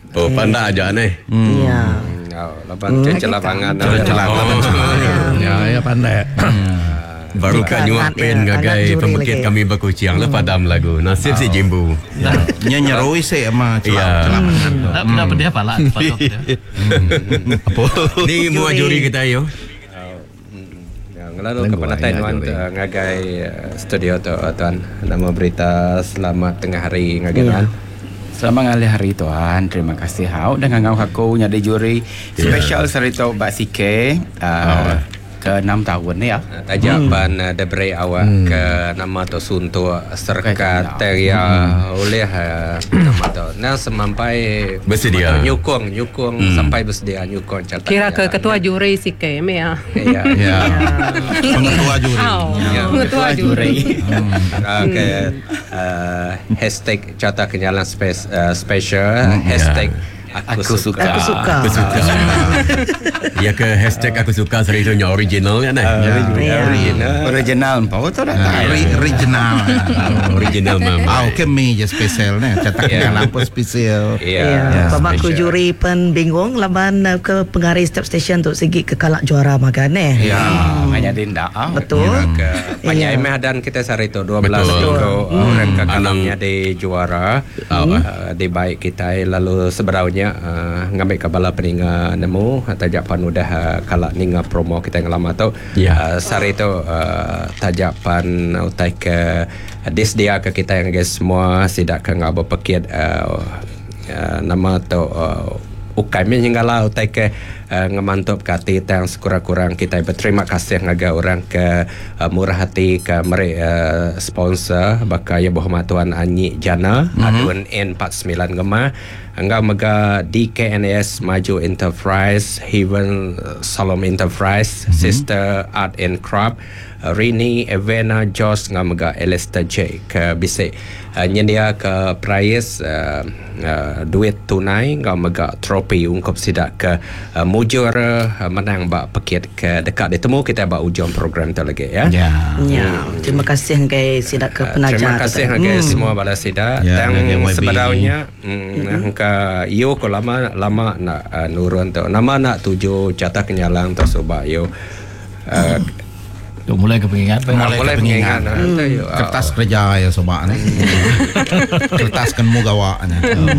Oh, pandai aja nih. Ya. Lapan lapangan. Ya pandai. Baru kan nyuapin gagai pembekit kami berkuciang lepas dalam lagu. Nasib si Jimbu. Nyeroi saya sama celak. Dapat dia pala. Apa? Ni mua juri kita yo. Lalu kepada Taiwan ngagai studio tu tuan. Nama berita selamat tengah hari ngagai tuan. Selamat hari tuan. Terima kasih hau dengan ngau aku nyadi juri special serito Mbak Sike. Ke 6 tahun ni ya. Tajapan diberi awak ke nama tu suntuk serkat teria oleh nama tu. Nah semampai bersedia nyukung sampai bersedia nyukung catat. Kira ke ketua juri si Kem ya. Ya. Pengetua juri. Pengetua juri. Ke hashtag catat kenyalan special hashtag Aku suka. Ya ke hashtag aku suka seriousnya original kan Original apa tu dah? Original memang. Oke mi je spesial ni. Catatnya lampu spesial. Ya. Pemangku juri pun bingung laban ke pengaris step station untuk segi ke kalak juara makan Ya, hanya dinda. Betul. Banyak emeh dan kita sari tu 12 minggu orang kekalangnya di juara di baik kita lalu sebenarnya ngambil kabala peninga nemu tajapan udah kalak ninga promo kita yang lama tu sari tu tajapan utai ke disdia ke kita yang guys semua sidak ke ngabo pekit nama tu ukai menyenggala utai ke ngemantup kati yang sekurang-kurang kita berterima kasih ngaga orang ke murah hati ke mereka sponsor bakal ya bohong tuan Anyi Jana aduan N49 gemah enggak mega DKNS Maju Enterprise Heaven Salom Enterprise Sister Art and Craft Rini Evena Josh enggak mega Elester J ke bisik nyendia ke prize duit tunai enggak mega trofi ungkap sidak ke mujur menang bak pekit ke dekat ditemu kita bak ujung program tu lagi ya. Terima kasih guys sidak ke penaja. Terima kasih guys semua pada sidak dan sebenarnya ke yo ko lama nak nurun tu nama nak tuju jatah kenyalang tu sebab yo mulai kepengingat kertas kerja ya sobat ni. Kertas kan mu gawaknya.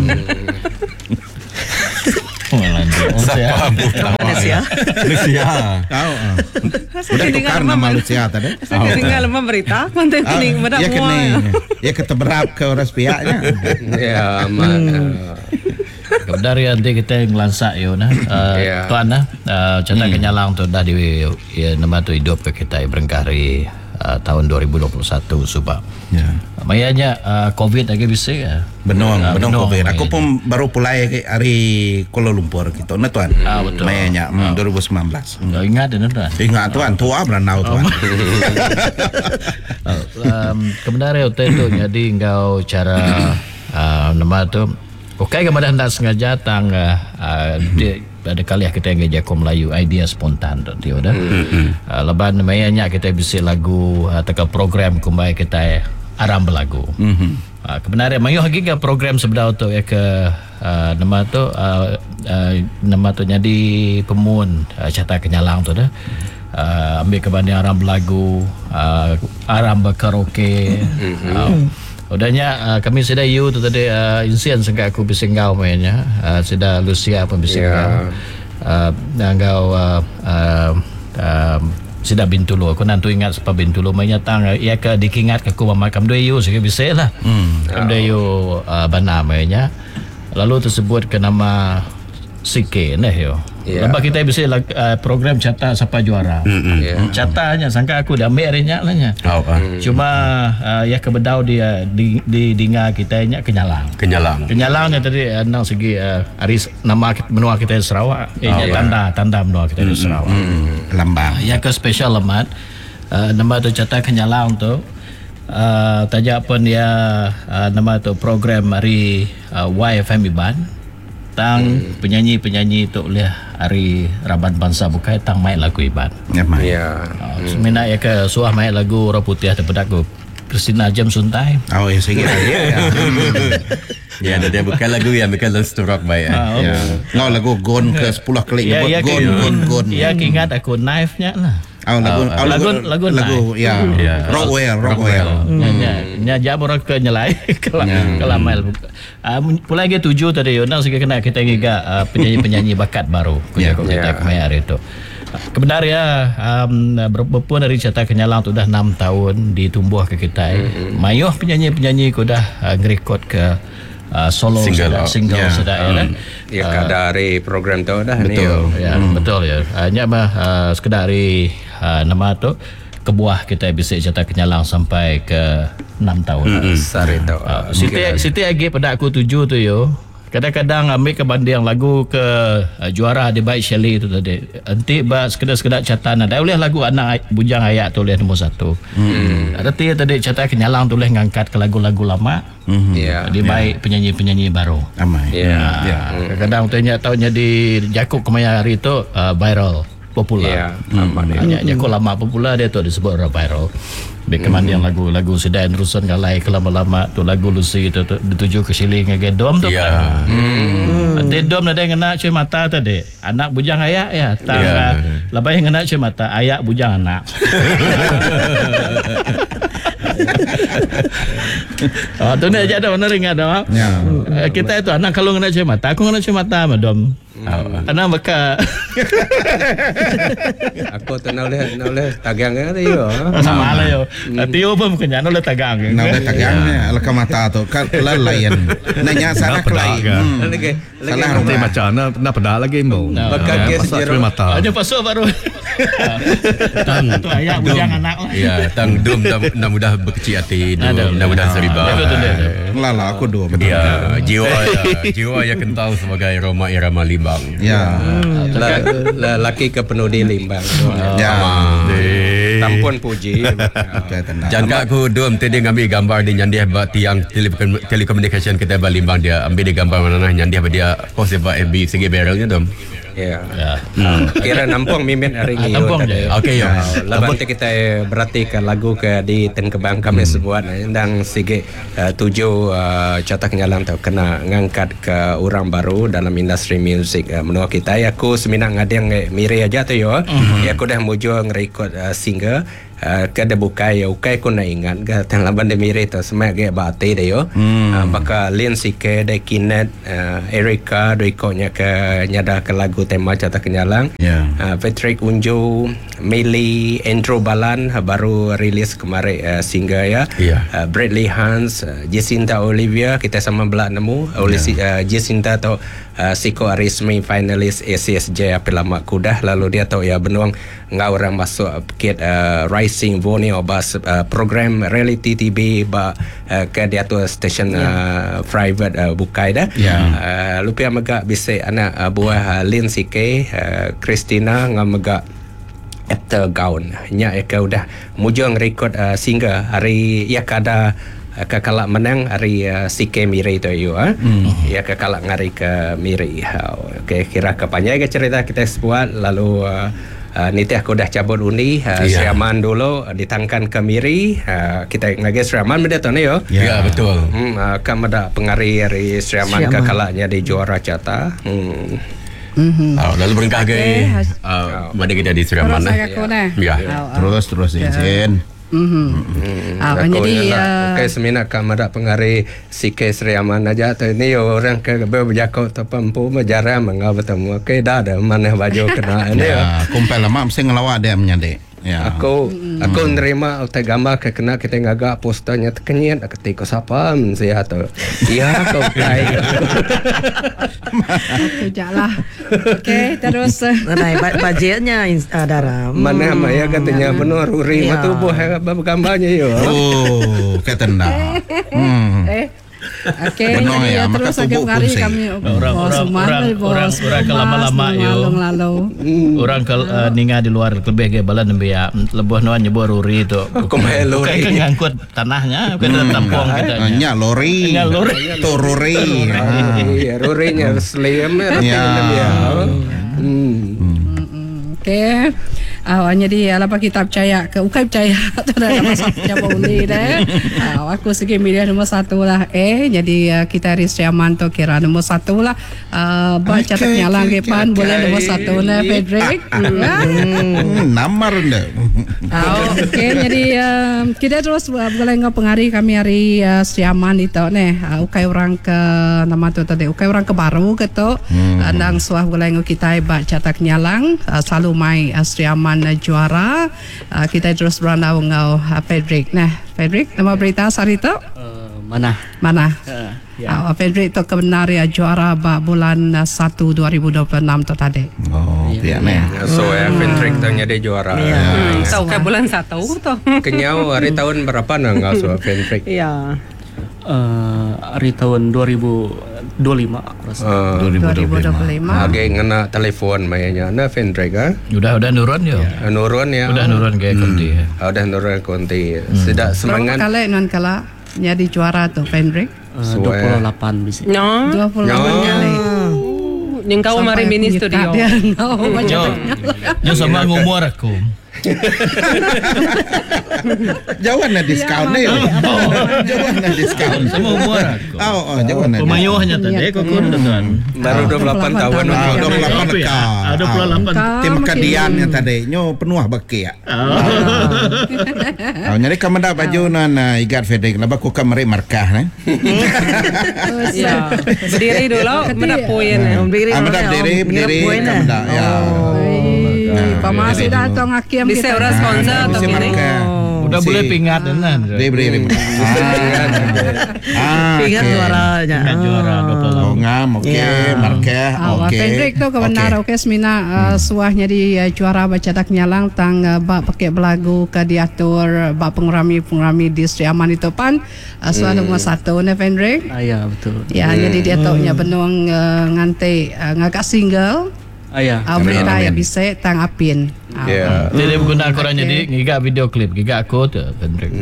Malaysia. Kau udah tukar nama Malaysia tadi. Saya dengar lemah berita konten ini pada semua. Ya kita berap ke orang pihaknya. Ya mana. Dari nanti kita ngelansak yo tuan cerita kenyalang tu dah di nama tu hidup ke kita berengkari tahun 2021 sebab mayanya COVID lagi bisa benar COVID. Aku pun baru pulai hari Kuala Lumpur gitu nah tuan. Betul. Mayanya 2019. Ingat tuan. Ingat tuan tua beranau tuan. Kebenaran itu jadi engkau cara nama tu okey kepada hendak sengaja tang ada kali kita yang Jako Melayu idea spontan tu dia dah. Leban mayanya kita bisa lagu atau program kumbai kita aram berlagu. Kebenaran mayu hakika program sebenar tu ya ke nama tu jadi pemun cata kenyalang tu dah. Ambil kebanding aram berlagu, aram berkaraoke. Udahnya kami sudah tu tadi insiden sengkak aku bisingau mainnya sudah Lucia pun bisingau ngau sudah Bintulu aku nanti ingat sebab Bintulu mainnya tang ia ke dikingat aku memakam doyu sehingga bisa lah doyu bana mainnya lalu tersebut ke nama Sike yo. Lepas kita bisa program catat siapa juara. Catatnya sangka aku dah ambil harinya lah nya. Cuma ya kebedau dia di dinga kita nya Kenyalangnya tadi nang segi hari nama menua kita di Sarawak. Tanda menua kita di Sarawak. Lambang. Ya ke special lemat nama tu catat Kenyalang tu tajak pun dia nama tu program hari YFM Iban. Tang penyanyi-penyanyi tu oleh hari Raban Bangsa bukai main lagu Iban. Ya. Semena ya ke suah main lagu Orang Putih terpedak ku Christina Jam Suntai. Oh, ya sige. Ya, dia bukan lagu yang bukan Storak baik. Ya. Ngau lagu gon ke 10 kali Ya, gon. Ya, ingat aku knife-nya lah. Lagu ya. Rockwell. Nya jam orang ke nyelai kelamel. Pula lagi 7 tadi yo nang kena kita giga penyanyi-penyanyi bakat baru kita kemarin itu. Kebenar ya berpun dari cerita Kenyalang tu dah 6 tahun ditumbuh ke kita. Mayuh penyanyi-penyanyi ku dah ngerekod ke solo single sudah ya. Ya kadari program tu dah ni. Betul ya. Hanya sekedar nama tu kebuah kita bisa cerita Kenyalang sampai ke 6 tahun. Sari tu. Siti lagi pada aku 7 tu yo. Kadang-kadang ambil ke banding lagu ke juara di baik Shelley tu tadi. Nanti sekedar catatan ada boleh lagu anak bujang ayat tu boleh nombor 1. Arti tadi cerita Kenyalang tu boleh ngangkat ke lagu-lagu lama. Di baik penyanyi-penyanyi baru. Amai. Kadang-kadang tanya tahunya di Jakub kemaya hari tu viral popular. Jakub lama popular dia tu disebut viral. Kemudian lagu-lagu sedai terusan galai ke lama-lama tu lagu Lucy tu dituju ke Shelley ngege dom tu. Nanti dom ada yang kena cuy mata tadi. Anak bujang ayak ya. Lepas yang kena cuy mata ayak bujang anak. Tu ni aja dah mana ringat dah. Kita itu anak kalau kena cuy mata, aku kena cuy mata madam. Anak baka. Aku tak nak boleh tagang kan yo. Sama lah yo. Tio pun kena nak tagang. Nak boleh tagang ala mata tu kan lain. Nanya salah lain. Salah Nanti macam nak pedak lagi mau. Baka kes jeruk mata. Ada pasal baru. Tu ayah bujang anak lah. Ya, tang dum dah mudah berkecil hati, dah mudah seriba. Lala aku dua. Ya, jiwa yang kental sebagai Roma Irama Limbang. Ya. Laki ke penuh di Limbang. Ya. Tampun puji. Jangka aku dum tadi ngambil gambar di nyandiah bak tiang telekomunikasi kita bak Limbang dia ambil di gambar mana nyandiah dia post bak FB segi barrelnya dum. Ya. Kira nampung mimin hari ini. Nampung je. Okey ya. Lepas kita berarti ke lagu ke di Tengkebang kami sebuat dan sige 7 Cerita Kenyalang tu kena ngangkat ke orang baru dalam industri musik menurut kita. Aku seminat ngadeng miri aja tu yo. Aku dah mujo ngerekod single. Kada bukai ukai ko na ingat ga tang laban de mire to semak ge bate de yo baka Lin Sike de Kinet Erika Riko nya ke nyada ke lagu tema Cerita Kenyalang Patrick Unjo Meli Andrew Balan baru rilis kemarin single ya Bradley Hans Jacinta Olivia kita sama belak nemu Jacinta atau Siko Arismi finalis ACSJ apelama kudah lalu dia tahu ya benuang ngau orang masuk paket Rising Borneo bas program reality TV ba ke dia tu station private bukai dah lupa maga bisa anak buah Lin Sike Christina ngamaga actor gaun nya ka udah mujung record single hari ya kada kakalak menang hari Sike Miri tu you ya kakalak ngari ke Miri. Okey kira kepanjang ke cerita kita buat lalu Niti aku dah cabut undi Sriaman dulu ditangkan ke Miri kita ngagi Sriaman benda tu ni yo. Ya betul. Kam ada pengari hari Sriaman kakalaknya di juara Cata. Lalu berengkah ke mana kita di Sriaman ya. Terus Jen. Jadi semina kam ada pengari Sike Sriaman aja tu ni orang ke berjakau tu pempu menjara mengau bertemu ke dah ada mana baju kena ni kumpul lama mesti ngelawak dia menyade. Aku nerima utai gambar ke kena kita ngagak posternya terkenyit ketika siapa saya tu iya kau kai jalah. Okey terus budgetnya Dara mana ya katanya benar Ruri matu buh gambarnya yo ketenda Okey, ya, terus setiap hari kami orang ke lama-lama yo. Orang ke ninga di luar lebih ke balan nembe ya. Lebuh noan nyebur Ruri tu. Komelo Bukan ngangkut tanahnya, kita tampung kita. Nya lori. Tu Ruri. Ruri nya slim ya. Okey. Jadi lepas kita percaya ke bukan percaya tu dah nombor 1 siapa undi dah. Aku segi milih nombor 1 lah. Jadi kita Ristriaman tu kira nombor 1 lah. Buat catat nyalang depan boleh nombor 1 lah Frederick. Namar ndak. Okey, jadi kita terus boleh ngapengari kami hari Ristriaman itu nih. Ukai orang ke nama tu tadi. Ukai orang ke baru ke tu. Andang suah boleh kita buat catat nyalang selalu mai Ristriaman juara. Kita terus beranda ngau Frederick. Nah, Frederick nama berita hari tu? Mana? Ya. Frederick tu kebenar ya juara bulan 1 2026 tu tadi. Biar ni. So Frederick tanya dia juara. Tahu kan bulan 1 tu. Kenyau hari tahun berapa nang so Frederick? Ya. Hari tahun 2025 aku rasa. 2025. Agak ngena telefon mainnya. Nah Frederick Udah nurun yo. Nurun ya. Udah nurun ke konti. Udah nurun konti. Sudah semangat. Berapa kali non kala jadi juara tu Frederick? 28 bisa. No. 28 kali. Yang kau mari mini studio. Yo sama ngumur aku. Jauhan na discount ni. Jauhan na discount. Sama umur aku. Jauhan na. Pemayo hanya tadi kok tuan. Baru 28 tahun. 28 ka. 28. Tim kadian yang tadi nyo penuh baki ya. Nyari kamera baju nan igat Frederick laba ko kamera markah ni. Ya. Berdiri dulu menapuin. Berdiri kamera ya. Pamasi datang hakim bisa orang sponsor atau gini. Udah boleh pingat dan. Beri. Pingat juaranya. Pingat juara 28. Ngam okey, markah okey. Frederick tu kebenar okey semina suahnya di juara bacadak nyalang tang bak pakai belagu ke diatur bak pengrami di Ristriaman itu pan suah nombor 1 ni Frederick. Ya betul. Ya jadi dia taunya benung nganti ngagak single. Berita ya bisa tang apin. Jadi guna korang jadi ngigak video klip, ngigak aku tu Frederick.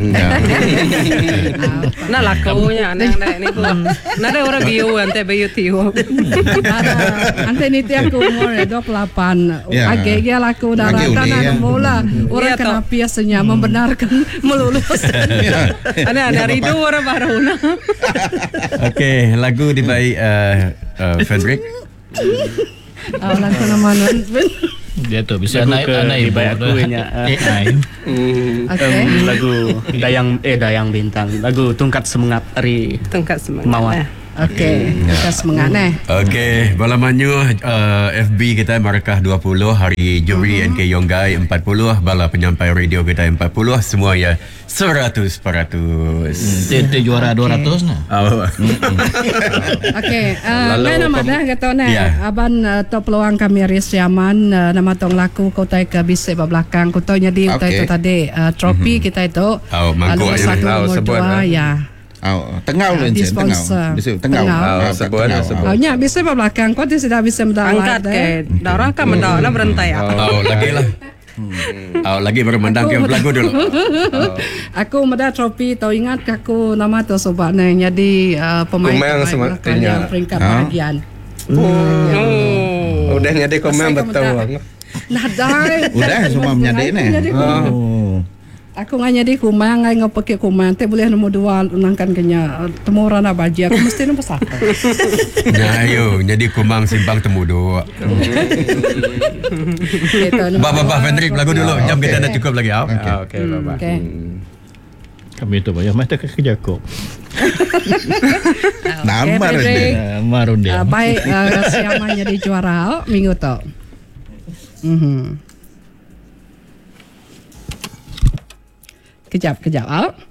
Nah lakunya anak ni pun. Nada orang view ante bayu tiu. Ante ni tiap umur 28. Agak dia laku dah rata mula orang kena biasanya membenarkan melulus. Ada rindu orang baru nah. Okey, lagu dibaik Frederick. Lagu nama Dia tu bisa naik dibayar aku nya. Lagu Dayang Bintang. Lagu Tungkat Semangat hari Mawar. Okey, kita semangat Okey, balamannya FB kita Markah 20, hari juri NK Yonggai 40, bala penyampai radio kita 40, semua ya 100%. Dia juara 200 nah. Okey, nama dah kata aban top peluang kami Ristriaman nama tong laku kota ke bise belakang kota jadi itu tadi trofi kita itu mangkuk nomor 2 ya. Tengau lencen tengau nya bisa belakang kau tidak bisa mendarat angkat ke darah kan mendarat berantai lagi lah lagi bermandang ke lagu dulu. Aku meda trofi tau ingat aku nama tu sobat ni jadi pemain peringkat bahagian. Udah nyadi komen betul. Nah dah udah semua menyadi ni. Aku nganya di kumang ngai ngopake kumang te boleh nombor 2 unangkan kenya temuran abaji aku mesti nombor 1. Nah ayo jadi kumang simpang temudo. Bapak Frederick lagu dulu jam kita dah cukup lagi. Okey bapak. Kami tu banyak mata kerja kok. Marun dia. Baik siapa jadi juara minggu tu. Kejap.